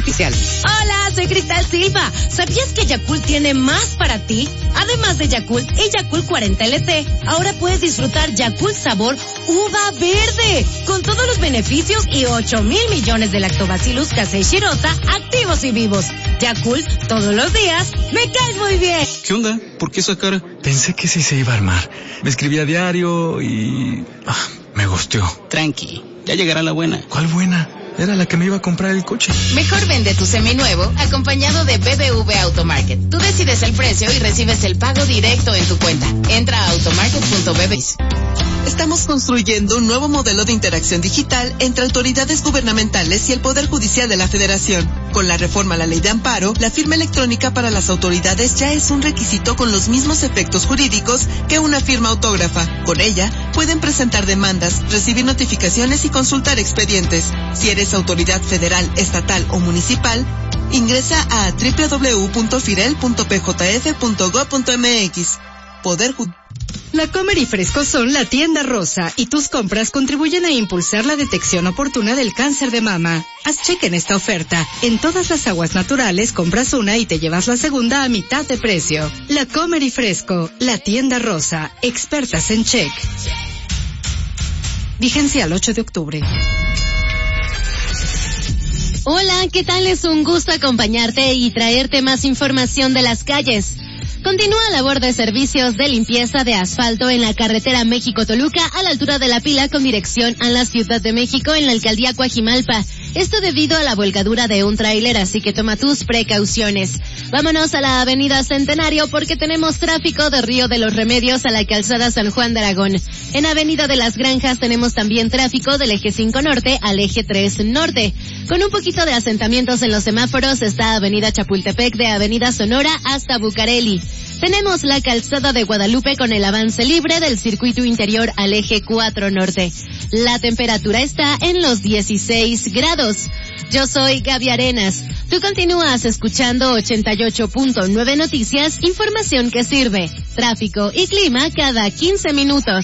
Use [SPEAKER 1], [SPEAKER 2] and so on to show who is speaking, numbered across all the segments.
[SPEAKER 1] oficial.
[SPEAKER 2] Hola, soy Cristal Silva. ¿Sabías que Yakult tiene más para ti? Además de Yakult y Yakult 40 LT, ahora puedes disfrutar Yakult sabor uva verde, con todos los beneficios y 8,000 millones de lactobacillus casei shirota activos y vivos. Yakult, todos los días, me caes muy bien.
[SPEAKER 3] ¿Qué onda? ¿Por qué esa cara?
[SPEAKER 4] Pensé que sí se iba a armar. Me escribía a diario y... me gusteó.
[SPEAKER 3] Tranqui, ya llegará la buena.
[SPEAKER 4] ¿Cuál buena? Era la que me iba a comprar el coche.
[SPEAKER 1] Mejor vende tu seminuevo acompañado de BBV Automarket. Tú decides el precio y recibes el pago directo en tu cuenta. Entra a automarket.bb.
[SPEAKER 5] Estamos construyendo un nuevo modelo de interacción digital entre autoridades gubernamentales y el Poder Judicial de la Federación. Con la reforma a la Ley de Amparo, la firma electrónica para las autoridades ya es un requisito con los mismos efectos jurídicos que una firma autógrafa. Con ella, pueden presentar demandas, recibir notificaciones y consultar expedientes. Si eres autoridad federal, estatal o municipal, ingresa a www.firel.pjf.gov.mx. Poder Judicial.
[SPEAKER 6] La Comer y Fresco son la tienda rosa y tus compras contribuyen a impulsar la detección oportuna del cáncer de mama. Haz cheque en esta oferta. En todas las aguas naturales compras una y te llevas la segunda a mitad de precio. La Comer y Fresco, la tienda rosa, expertas en check. Vigencia al 8 de octubre.
[SPEAKER 2] Hola, ¿qué tal? Es un gusto acompañarte y traerte más información de las calles. Continúa labor de servicios de limpieza de asfalto en la carretera México-Toluca a la altura de la Pila con dirección a la Ciudad de México en la alcaldía Coajimalpa. Esto debido a la volcadura de un tráiler, así que toma tus precauciones. Vámonos a la avenida Centenario porque tenemos tráfico de Río de los Remedios a la calzada San Juan de Aragón. En avenida de las Granjas tenemos también tráfico del eje 5 Norte al eje 3 Norte. Con un poquito de asentamientos en los semáforos está avenida Chapultepec de avenida Sonora hasta Bucareli. Tenemos la calzada de Guadalupe con el avance libre del circuito interior al eje 4 Norte. La temperatura está en los 16 grados. Yo soy Gaby Arenas. Tú continúas escuchando 88.9 Noticias, información que sirve. Tráfico y clima cada 15 minutos.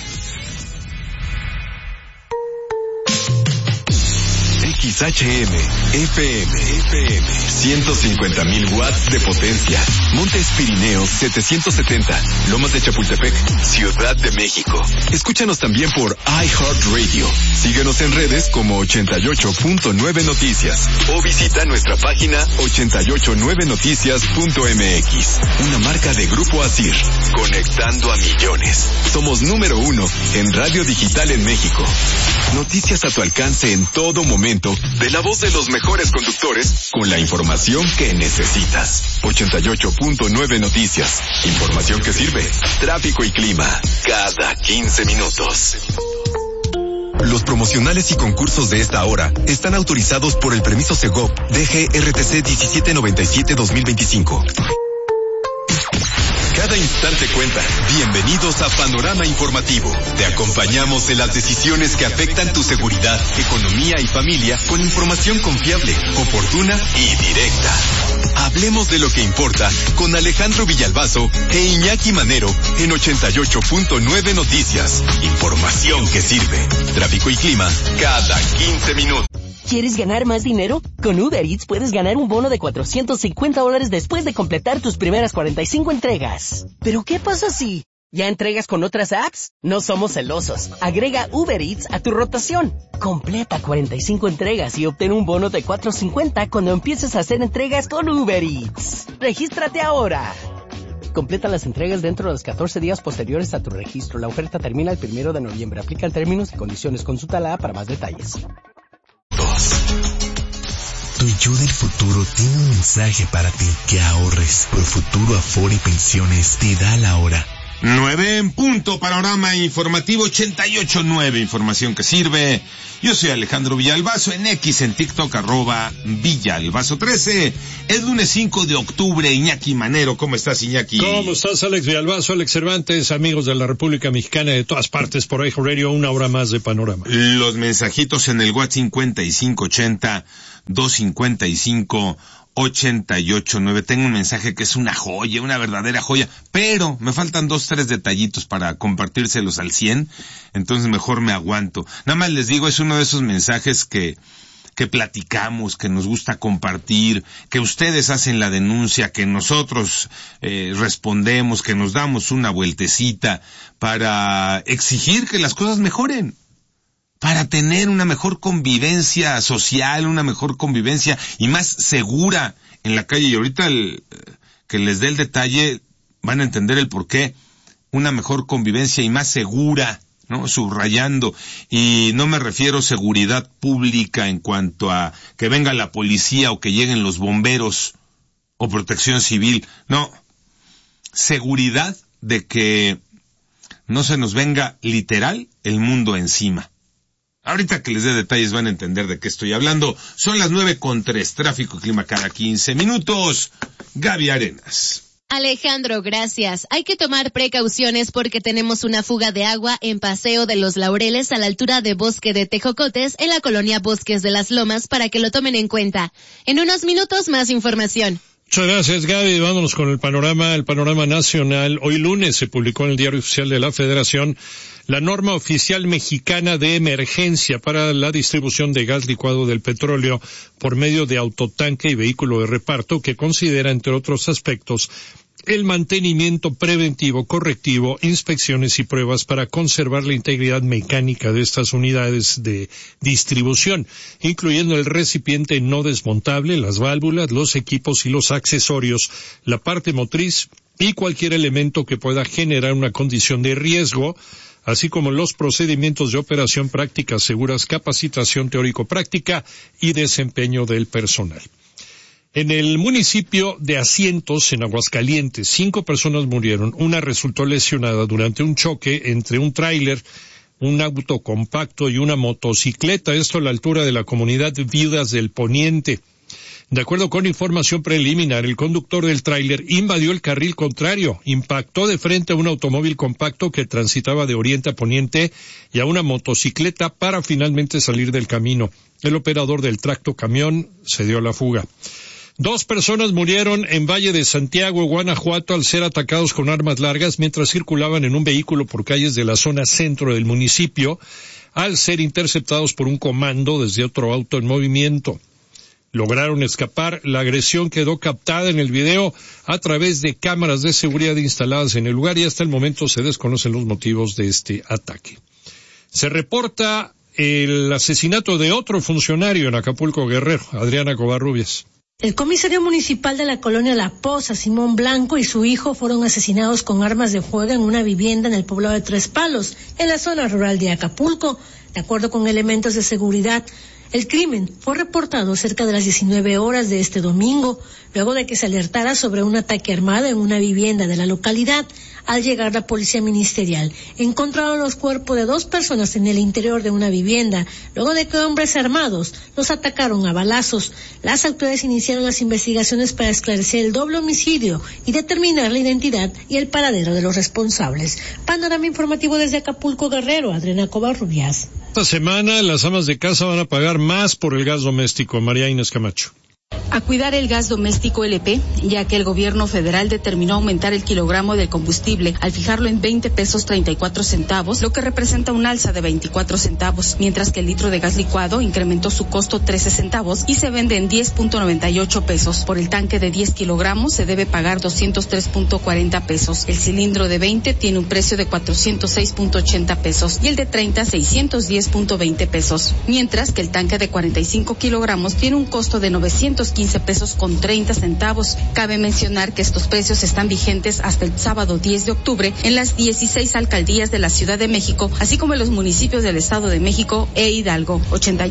[SPEAKER 7] XHM, FM, 150,000 watts de potencia. Montes Pirineos 770, Lomas de Chapultepec, Ciudad de México. Escúchanos también por iHeartRadio. Síguenos en redes como 88.9 Noticias o visita nuestra página 889noticias.mx. Una marca de Grupo Asir, conectando a millones. Somos número 1 en radio digital en México. Noticias a tu alcance en todo momento, de la voz de los mejores conductores, con la información que necesitas. 88.9 Noticias. Información que sirve. Tráfico y clima. Cada 15 minutos. Los promocionales y concursos de esta hora están autorizados por el permiso Segov DGRTC 1797-2025. Cada instante cuenta. Bienvenidos a Panorama Informativo. Te acompañamos en las decisiones que afectan tu seguridad, economía y familia con información confiable, oportuna y directa. Hablemos de lo que importa con Alejandro Villalbazo e Iñaki Manero en 88.9 Noticias. Información que sirve. Tráfico y clima cada 15 minutos.
[SPEAKER 8] ¿Quieres ganar más dinero? Con Uber Eats puedes ganar un bono de $450 después de completar tus primeras 45 entregas. ¿Pero qué pasa si ya entregas con otras apps? No somos celosos. Agrega Uber Eats a tu rotación. Completa 45 entregas y obtén un bono de $450 cuando empieces a hacer entregas con Uber Eats. ¡Regístrate ahora! Completa las entregas dentro de los 14 días posteriores a tu registro. La oferta termina el 1 de noviembre. Aplican términos y condiciones. Consulta la app para más detalles.
[SPEAKER 9] Tu yo del futuro tiene un mensaje para ti. Que ahorres. Por Futuro Afore y Pensiones te da la hora.
[SPEAKER 10] 9 en punto, Panorama Informativo 88.9, información que sirve. Yo soy Alejandro Villalbazo, en X, en TikTok, @Villalbazo13. Es lunes 5 de octubre, Iñaki Manero. ¿Cómo estás, Iñaki?
[SPEAKER 11] ¿Cómo estás, Alex Villalbazo, Alex Cervantes, amigos de la República Mexicana de todas partes por iHeartRadio, una hora más de Panorama?
[SPEAKER 10] Los mensajitos en el WhatsApp 5580-255-88.9. Tengo un mensaje que es una joya, una verdadera joya, pero me faltan 2-3 detallitos para compartírselos al 100, entonces mejor me aguanto. Nada más les digo, es uno de esos mensajes que que platicamos, que nos gusta compartir, que ustedes hacen la denuncia, que nosotros respondemos, que nos damos una vueltecita para exigir que las cosas mejoren, para tener una mejor convivencia social, una mejor convivencia y más segura en la calle. Y ahorita que les dé el detalle van a entender el porqué. Una mejor convivencia y más segura, ¿no? Subrayando. Y no me refiero a seguridad pública en cuanto a que venga la policía o que lleguen los bomberos o protección civil. No. Seguridad de que no se nos venga literal el mundo encima. Ahorita que les dé detalles van a entender de qué estoy hablando. Son las 9:03, tráfico y clima cada 15 minutos. Gaby Arenas.
[SPEAKER 2] Alejandro, gracias. Hay que tomar precauciones porque tenemos una fuga de agua en Paseo de los Laureles a la altura de Bosque de Tejocotes en la colonia Bosques de las Lomas para que lo tomen en cuenta. En unos minutos más información.
[SPEAKER 11] Muchas gracias, Gaby. Vámonos con el panorama nacional. Hoy lunes se publicó en el Diario Oficial de la Federación la norma oficial mexicana de emergencia para la distribución de gas licuado del petróleo por medio de autotanque y vehículo de reparto, que considera, entre otros aspectos, el mantenimiento preventivo, correctivo, inspecciones y pruebas para conservar la integridad mecánica de estas unidades de distribución, incluyendo el recipiente no desmontable, las válvulas, los equipos y los accesorios, la parte motriz y cualquier elemento que pueda generar una condición de riesgo, así como los procedimientos de operación, prácticas seguras, capacitación teórico-práctica y desempeño del personal. En el municipio de Asientos, en Aguascalientes, 5 personas murieron. Una resultó lesionada durante un choque entre un tráiler, un auto compacto y una motocicleta. Esto a la altura de la comunidad Viudas del Poniente. De acuerdo con información preliminar, el conductor del tráiler invadió el carril contrario, impactó de frente a un automóvil compacto que transitaba de oriente a poniente y a una motocicleta para finalmente salir del camino. El operador del tractocamión se dio a la fuga. 2 personas murieron en Valle de Santiago, Guanajuato, al ser atacados con armas largas mientras circulaban en un vehículo por calles de la zona centro del municipio, al ser interceptados por un comando desde otro auto en movimiento. Lograron escapar. La agresión quedó captada en el video a través de cámaras de seguridad instaladas en el lugar y hasta el momento se desconocen los motivos de este ataque. Se reporta el asesinato de otro funcionario en Acapulco, Guerrero. Adriana Covarrubias.
[SPEAKER 12] El comisario municipal de la colonia La Poza, Simón Blanco, y su hijo fueron asesinados con armas de fuego en una vivienda en el poblado de Tres Palos, en la zona rural de Acapulco. De acuerdo con elementos de seguridad, el crimen fue reportado cerca de las 19 horas de este domingo, luego de que se alertara sobre un ataque armado en una vivienda de la localidad. Al llegar la policía ministerial, encontraron los cuerpos de 2 personas en el interior de una vivienda, luego de que hombres armados los atacaron a balazos. Las autoridades iniciaron las investigaciones para esclarecer el doble homicidio y determinar la identidad y el paradero de los responsables. Panorama informativo desde Acapulco, Guerrero, Adriana Covarrubias.
[SPEAKER 11] Esta semana las amas de casa van a pagar más por el gas doméstico. María Inés Camacho.
[SPEAKER 13] A cuidar el gas doméstico LP, ya que el gobierno federal determinó aumentar el kilogramo del combustible al fijarlo en 20 pesos 34 centavos, lo que representa un alza de 24 centavos, mientras que el litro de gas licuado incrementó su costo 13 centavos y se vende en 10.98 pesos. Por el tanque de 10 kilogramos se debe pagar 203.40 pesos. El cilindro de 20 tiene un precio de 406.80 pesos y el de 30 610.20 pesos, mientras que el tanque de 45 kilogramos tiene un costo de 915 pesos con 30 centavos. Cabe mencionar que estos precios están vigentes hasta el sábado 10 de octubre en las 16 alcaldías de la Ciudad de México, así como en los municipios del Estado de México e Hidalgo.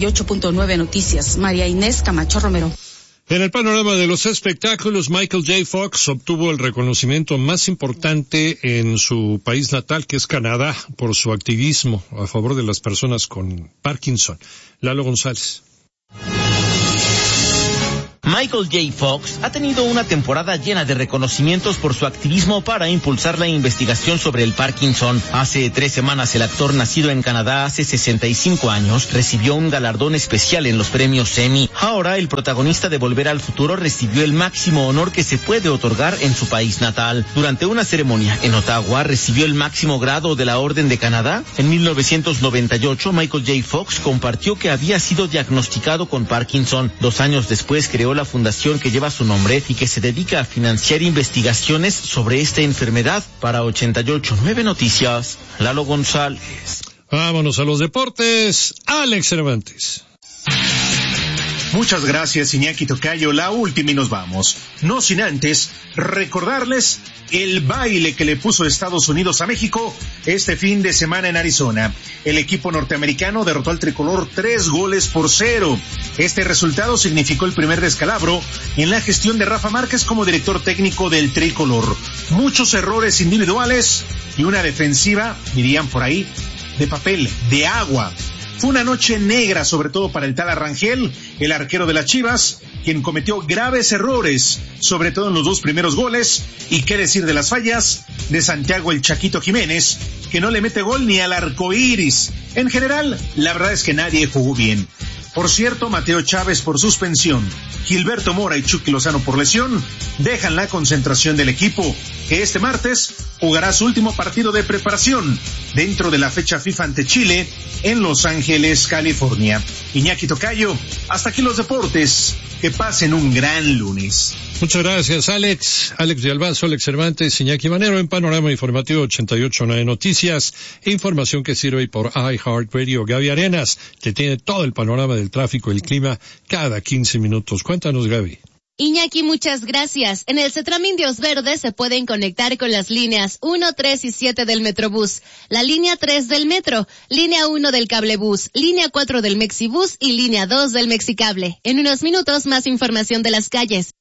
[SPEAKER 13] 88.9 Noticias, María Inés Camacho Romero.
[SPEAKER 11] En el panorama de los espectáculos, Michael J. Fox obtuvo el reconocimiento más importante en su país natal, que es Canadá, por su activismo a favor de las personas con Parkinson. Lalo González.
[SPEAKER 14] Michael J. Fox ha tenido una temporada llena de reconocimientos por su activismo para impulsar la investigación sobre el Parkinson. Hace 3 semanas, el actor nacido en Canadá hace 65 años recibió un galardón especial en los premios Emmy. Ahora, el protagonista de Volver al Futuro recibió el máximo honor que se puede otorgar en su país natal. Durante una ceremonia en Ottawa, recibió el máximo grado de la Orden de Canadá. En 1998, Michael J. Fox compartió que había sido diagnosticado con Parkinson. 2 años después creó la fundación que lleva su nombre y que se dedica a financiar investigaciones sobre esta enfermedad. Para 88.9 Noticias, Lalo González.
[SPEAKER 11] Vámonos a los deportes. Alex Cervantes.
[SPEAKER 15] Muchas gracias, Iñaki Tocayo. La última y nos vamos. No sin antes recordarles el baile que le puso Estados Unidos a México este fin de semana en Arizona. El equipo norteamericano derrotó al tricolor 3-0. Este resultado significó el primer descalabro en la gestión de Rafa Márquez como director técnico del tricolor. Muchos errores individuales y una defensiva, dirían por ahí, de papel, de agua. Fue una noche negra, sobre todo para el Tala Rangel, el arquero de las Chivas, quien cometió graves errores, sobre todo en los 2 primeros goles, y qué decir de las fallas de Santiago el Chaquito Jiménez, que no le mete gol ni al arco iris. En general, la verdad es que nadie jugó bien. Por cierto, Mateo Chávez por suspensión, Gilberto Mora y Chucky Lozano por lesión, dejan la concentración del equipo, que este martes jugará su último partido de preparación dentro de la fecha FIFA ante Chile en Los Ángeles, California. Iñaki Tocayo, hasta aquí los deportes. Que pasen un gran lunes.
[SPEAKER 11] Muchas gracias, Alex. Alex de Albazo, Alex Cervantes, Iñaki Manero en Panorama Informativo 88.9 Noticias. Información que sirve por iHeartRadio. Gaby Arenas, que tiene todo el panorama del tráfico y el clima cada 15 minutos. Cuéntanos, Gaby.
[SPEAKER 2] Iñaki, muchas gracias. En el Cetram Indios Verdes se pueden conectar con las líneas 1, 3 y 7 del Metrobús, la línea 3 del Metro, línea 1 del Cablebús, línea 4 del Mexibús y línea 2 del Mexicable. En unos minutos, más información de las calles.